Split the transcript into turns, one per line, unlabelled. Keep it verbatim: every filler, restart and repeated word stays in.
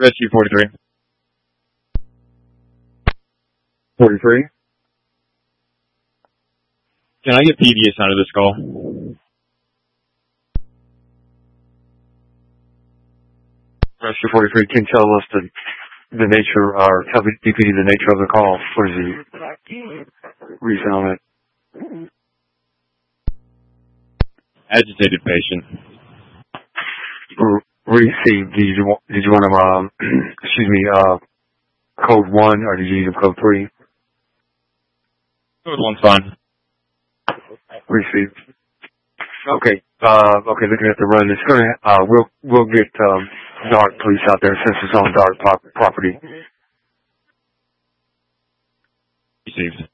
Rescue forty-three.
forty-three?
Can I get P D assigned to this call?
Rescue forty-three, can you tell us the, the nature, or tell D P D the nature of the call? What is the reason on it?
Agitated patient.
Received. Did you want, did you want them, um, excuse me, uh, code one, or did you use them code three?
Code one's fine.
Received. Okay, uh, okay, looking at the run, it's gonna, uh, we'll, we'll get, um, dark police out there since it's on dark pro- property.
Received.